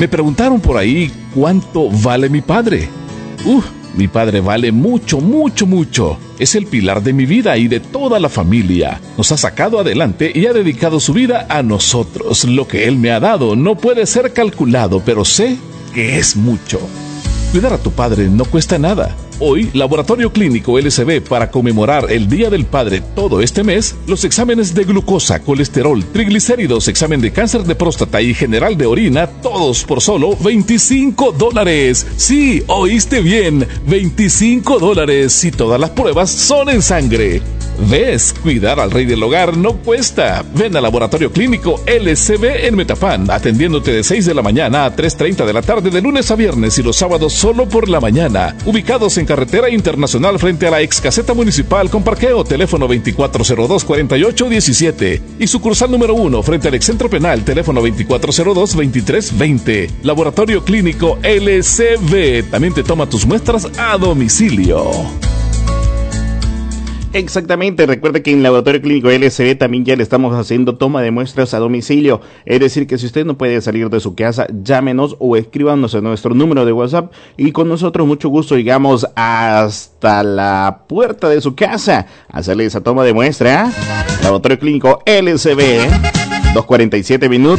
Me preguntaron por ahí cuánto vale mi padre. Mi padre vale mucho, mucho, mucho. Es el pilar de mi vida y de toda la familia. Nos ha sacado adelante y ha dedicado su vida a nosotros. Lo que él me ha dado no puede ser calculado, pero sé que es mucho. Cuidar a tu padre no cuesta nada. Hoy, Laboratorio Clínico LSB, para conmemorar el Día del Padre todo este mes, los exámenes de glucosa, colesterol, triglicéridos, examen de cáncer de próstata y general de orina, todos por solo $25. Sí, oíste bien, $25 y todas las pruebas son en sangre. ¿Ves? Cuidar al rey del hogar no cuesta. Ven al Laboratorio Clínico LSB en Metapán, atendiéndote de 6 de la mañana a 3:30 de la tarde de lunes a viernes y los sábados solo por la mañana. Ubicados en Carretera Internacional frente a la ex caseta municipal con parqueo, teléfono 2402-4817 y sucursal número 1 frente al excentro penal, teléfono 2402-2320. Laboratorio Clínico LSB también te toma tus muestras a domicilio. Exactamente, recuerde que en Laboratorio Clínico LSB también ya le estamos haciendo toma de muestras a domicilio, es decir que si usted no puede salir de su casa, llámenos o escríbanos a nuestro número de WhatsApp y con nosotros mucho gusto llegamos hasta la puerta de su casa a hacerle esa toma de muestra. Laboratorio Clínico LSB, 2:47 minutos.